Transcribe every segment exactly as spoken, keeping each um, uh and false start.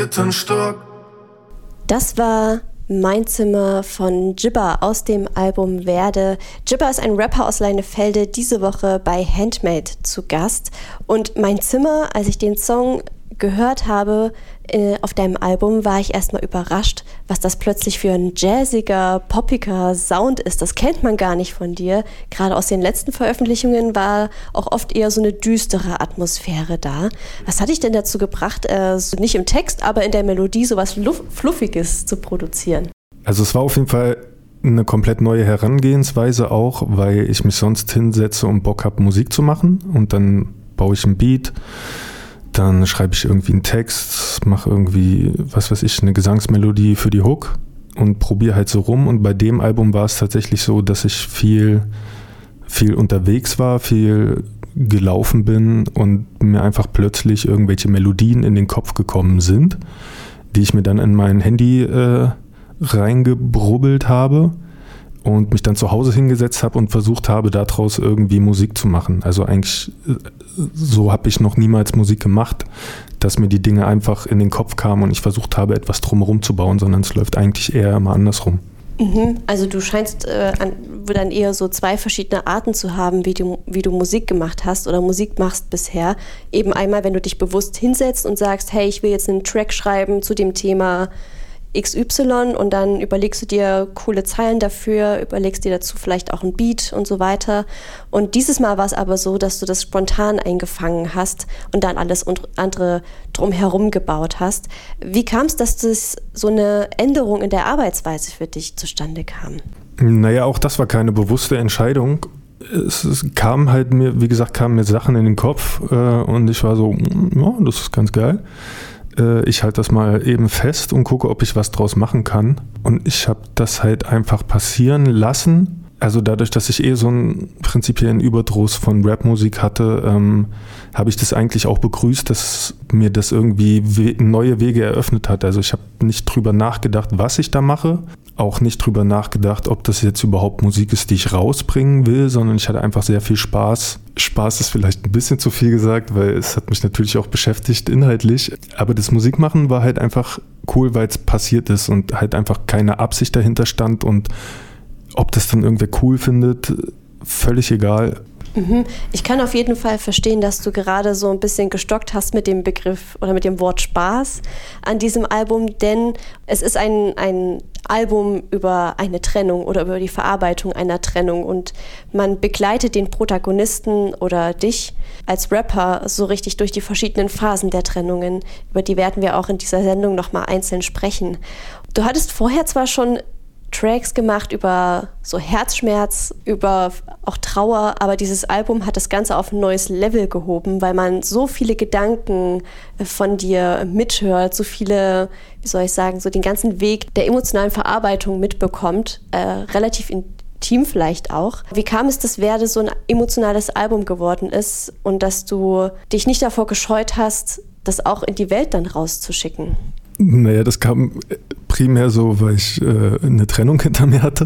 Das war Mein Zimmer von Jibba aus dem Album Werde. Jibba ist ein Rapper aus Leinefelde, diese Woche bei Handmade zu Gast. Und Mein Zimmer, als ich den Song gehört habe äh, auf deinem Album, war ich erstmal überrascht, was das plötzlich für ein jazziger, poppiger Sound ist. Das kennt man gar nicht von dir. Gerade aus den letzten Veröffentlichungen war auch oft eher so eine düstere Atmosphäre da. Was hat dich denn dazu gebracht, äh, so nicht im Text, aber in der Melodie so was Luff- Fluffiges zu produzieren? Also es war auf jeden Fall eine komplett neue Herangehensweise auch, weil ich mich sonst hinsetze und Bock habe, Musik zu machen und dann baue ich ein Beat. Dann schreibe ich irgendwie einen Text, mache irgendwie, was weiß ich, eine Gesangsmelodie für die Hook und probiere halt so rum. Und bei dem Album war es tatsächlich so, dass ich viel, viel unterwegs war, viel gelaufen bin und mir einfach plötzlich irgendwelche Melodien in den Kopf gekommen sind, die ich mir dann in mein Handy äh, reingebrubbelt habe und mich dann zu Hause hingesetzt habe und versucht habe, daraus irgendwie Musik zu machen. Also eigentlich, so habe ich noch niemals Musik gemacht, dass mir die Dinge einfach in den Kopf kamen und ich versucht habe, etwas drumherum zu bauen, sondern es läuft eigentlich eher immer andersrum. Mhm. Also du scheinst äh, an, dann eher so zwei verschiedene Arten zu haben, wie du, wie du Musik gemacht hast oder Musik machst bisher. Eben einmal, wenn du dich bewusst hinsetzt und sagst, hey, ich will jetzt einen Track schreiben zu dem Thema X Y und dann überlegst du dir coole Zeilen dafür, überlegst dir dazu vielleicht auch ein Beat und so weiter. Und dieses Mal war es aber so, dass du das spontan eingefangen hast und dann alles andere drumherum gebaut hast. Wie kam es, dass das so eine Änderung in der Arbeitsweise für dich zustande kam? Naja, auch das war keine bewusste Entscheidung. Es, es kam halt mir, wie gesagt, kamen mir Sachen in den Kopf äh, und ich war so, ja, das ist ganz geil. Ich halte das mal eben fest und gucke, ob ich was draus machen kann. Und ich habe das halt einfach passieren lassen. Also dadurch, dass ich eh so einen prinzipiellen Überdruss von Rapmusik hatte, ähm, habe ich das eigentlich auch begrüßt, dass mir das irgendwie we- neue Wege eröffnet hat. Also ich habe nicht drüber nachgedacht, was ich da mache. Auch nicht drüber nachgedacht, ob das jetzt überhaupt Musik ist, die ich rausbringen will, sondern ich hatte einfach sehr viel Spaß. Spaß ist vielleicht ein bisschen zu viel gesagt, weil es hat mich natürlich auch beschäftigt inhaltlich. Aber das Musikmachen war halt einfach cool, weil es passiert ist und halt einfach keine Absicht dahinter stand. Und ob das dann irgendwer cool findet, völlig egal. Ich kann auf jeden Fall verstehen, dass du gerade so ein bisschen gestockt hast mit dem Begriff oder mit dem Wort Spaß an diesem Album, denn es ist ein, ein Album über eine Trennung oder über die Verarbeitung einer Trennung und man begleitet den Protagonisten oder dich als Rapper so richtig durch die verschiedenen Phasen der Trennungen. Über die werden wir auch in dieser Sendung nochmal einzeln sprechen. Du hattest vorher zwar schon Tracks gemacht über so Herzschmerz, über auch Trauer, aber dieses Album hat das Ganze auf ein neues Level gehoben, weil man so viele Gedanken von dir mithört, so viele, wie soll ich sagen, so den ganzen Weg der emotionalen Verarbeitung mitbekommt, äh, relativ intim vielleicht auch. Wie kam es, dass Werde so ein emotionales Album geworden ist und dass du dich nicht davor gescheut hast, das auch in die Welt dann rauszuschicken? Naja, das kam primär so, weil ich äh, eine Trennung hinter mir hatte.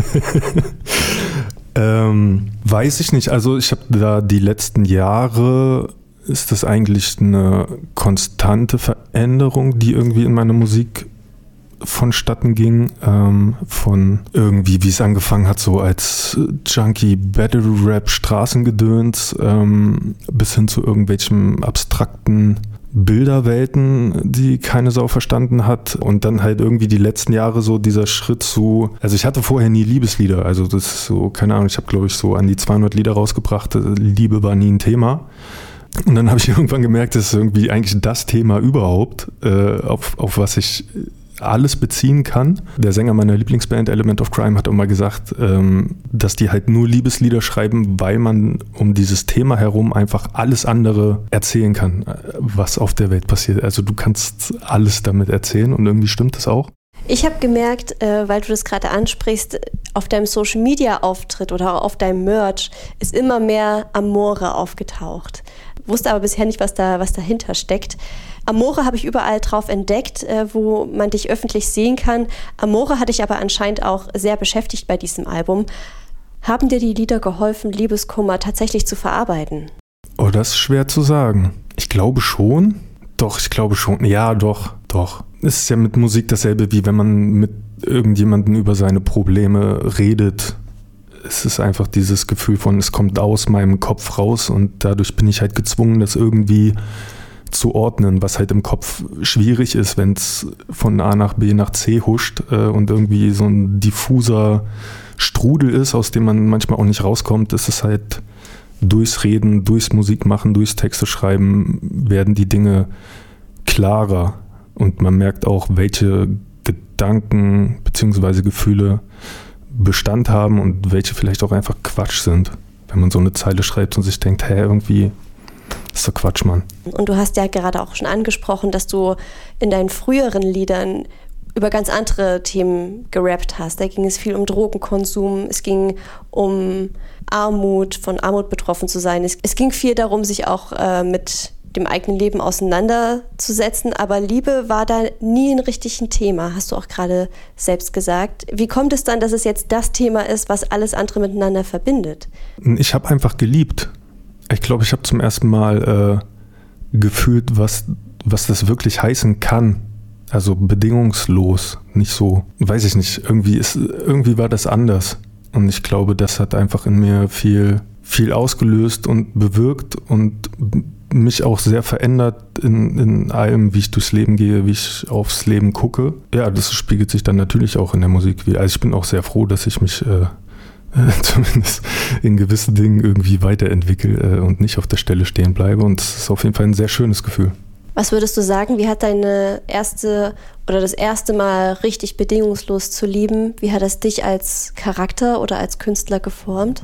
ähm, weiß ich nicht. Also ich habe da die letzten Jahre, ist das eigentlich eine konstante Veränderung, die irgendwie in meiner Musik vonstatten ging. Ähm, von irgendwie, wie es angefangen hat, so als Junkie Battle Rap Straßengedöns ähm, bis hin zu irgendwelchen abstrakten Bilderwelten, die keine Sau verstanden hat und dann halt irgendwie die letzten Jahre so dieser Schritt zu, also ich hatte vorher nie Liebeslieder, also das ist so, keine Ahnung, ich habe glaube ich so an die zweihundert Lieder rausgebracht, Liebe war nie ein Thema und dann habe ich irgendwann gemerkt, das ist irgendwie eigentlich das Thema überhaupt, äh, auf, auf was ich alles beziehen kann. Der Sänger meiner Lieblingsband Element of Crime hat auch mal gesagt, ähm, dass die halt nur Liebeslieder schreiben, weil man um dieses Thema herum einfach alles andere erzählen kann, was auf der Welt passiert. Also du kannst alles damit erzählen und irgendwie stimmt das auch. Ich habe gemerkt, äh, weil du das gerade ansprichst, auf deinem Social-Media-Auftritt oder auf deinem Merch ist immer mehr Amore aufgetaucht. Wusste aber bisher nicht, was da, was dahinter steckt. Amore habe ich überall drauf entdeckt, äh, wo man dich öffentlich sehen kann. Amore hat dich aber anscheinend auch sehr beschäftigt bei diesem Album. Haben dir die Lieder geholfen, Liebeskummer tatsächlich zu verarbeiten? Oh, das ist schwer zu sagen. Ich glaube schon. Doch, ich glaube schon. Ja, doch. Doch. Es ist ja mit Musik dasselbe, wie wenn man mit irgendjemandem über seine Probleme redet. Es ist einfach dieses Gefühl von, es kommt aus meinem Kopf raus und dadurch bin ich halt gezwungen, das irgendwie zu ordnen, was halt im Kopf schwierig ist, wenn es von A nach B nach C huscht äh, und irgendwie so ein diffuser Strudel ist, aus dem man manchmal auch nicht rauskommt. Es ist halt durchs Reden, durchs Musikmachen, durchs Texte schreiben werden die Dinge klarer und man merkt auch, welche Gedanken bzw. Gefühle Bestand haben und welche vielleicht auch einfach Quatsch sind. Wenn man so eine Zeile schreibt und sich denkt, hä, irgendwie ist doch Quatsch, Mann. Und du hast ja gerade auch schon angesprochen, dass du in deinen früheren Liedern über ganz andere Themen gerappt hast. Da ging es viel um Drogenkonsum, es ging um Armut, von Armut betroffen zu sein. Es, es ging viel darum, sich auch äh, mit dem eigenen Leben auseinanderzusetzen, aber Liebe war da nie ein richtiges Thema, hast du auch gerade selbst gesagt. Wie kommt es dann, dass es jetzt das Thema ist, was alles andere miteinander verbindet? Ich habe einfach geliebt. Ich glaube, ich habe zum ersten Mal äh, gefühlt, was, was das wirklich heißen kann. Also bedingungslos, nicht so, weiß ich nicht, irgendwie, ist, irgendwie war das anders. Und ich glaube, das hat einfach in mir viel, viel ausgelöst und bewirkt und mich auch sehr verändert in, in allem, wie ich durchs Leben gehe, wie ich aufs Leben gucke. Ja, das spiegelt sich dann natürlich auch in der Musik wieder. Also ich bin auch sehr froh, dass ich mich äh, zumindest in gewissen Dingen irgendwie weiterentwickle äh, und nicht auf der Stelle stehen bleibe. Und es ist auf jeden Fall ein sehr schönes Gefühl. Was würdest du sagen, wie hat deine erste oder das erste Mal richtig bedingungslos zu lieben, wie hat das dich als Charakter oder als Künstler geformt?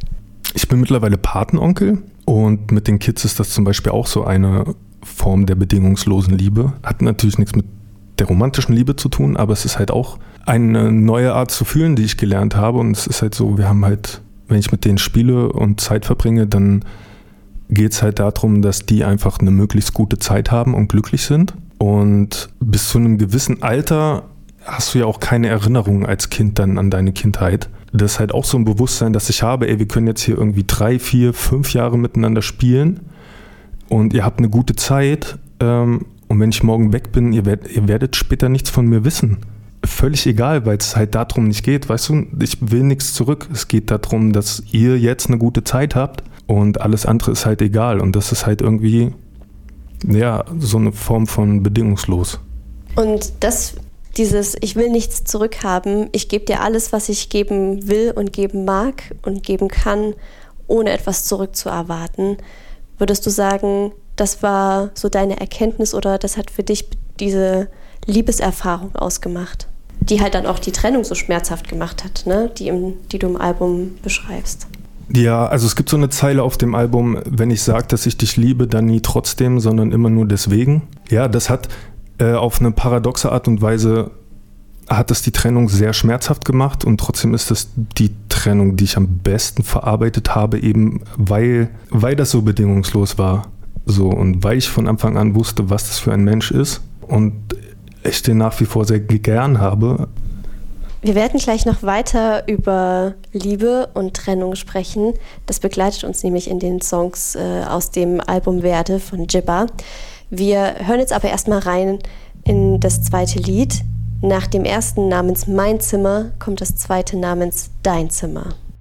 Ich bin mittlerweile Patenonkel und mit den Kids ist das zum Beispiel auch so eine Form der bedingungslosen Liebe. Hat natürlich nichts mit der romantischen Liebe zu tun, aber es ist halt auch eine neue Art zu fühlen, die ich gelernt habe. Und es ist halt so, wir haben halt, wenn ich mit denen spiele und Zeit verbringe, dann geht es halt darum, dass die einfach eine möglichst gute Zeit haben und glücklich sind. Und bis zu einem gewissen Alter hast du ja auch keine Erinnerungen als Kind dann an deine Kindheit. Das ist halt auch so ein Bewusstsein, das ich habe, ey, wir können jetzt hier irgendwie drei, vier, fünf Jahre miteinander spielen und ihr habt eine gute Zeit ähm, und wenn ich morgen weg bin, ihr, werd, ihr werdet später nichts von mir wissen. Völlig egal, weil es halt darum nicht geht, weißt du, ich will nichts zurück. Es geht darum, dass ihr jetzt eine gute Zeit habt und alles andere ist halt egal und das ist halt irgendwie, ja, so eine Form von bedingungslos. Und das Dieses, ich will nichts zurückhaben, ich gebe dir alles, was ich geben will und geben mag und geben kann, ohne etwas zurückzuerwarten. Würdest du sagen, das war so deine Erkenntnis oder das hat für dich diese Liebeserfahrung ausgemacht, die halt dann auch die Trennung so schmerzhaft gemacht hat, ne? die, im, die du im Album beschreibst? Ja, also es gibt so eine Zeile auf dem Album, wenn ich sage, dass ich dich liebe, dann nie trotzdem, sondern immer nur deswegen. Ja, das hat auf eine paradoxe Art und Weise hat es die Trennung sehr schmerzhaft gemacht und trotzdem ist es die Trennung, die ich am besten verarbeitet habe, eben weil, weil das so bedingungslos war. So, und weil ich von Anfang an wusste, was das für ein Mensch ist und ich den nach wie vor sehr gern habe. Wir werden gleich noch weiter über Liebe und Trennung sprechen. Das begleitet uns nämlich in den Songs äh, aus dem Album Werde von Jibba. Wir hören jetzt aber erstmal rein in das zweite Lied. Nach dem ersten namens Mein Zimmer kommt das zweite namens Dein Zimmer.